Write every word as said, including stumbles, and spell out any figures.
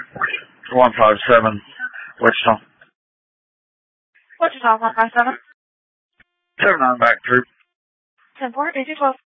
one five seven, Wichita. Wichita, one five seven. seven nine back through. ten four, eight two twelve.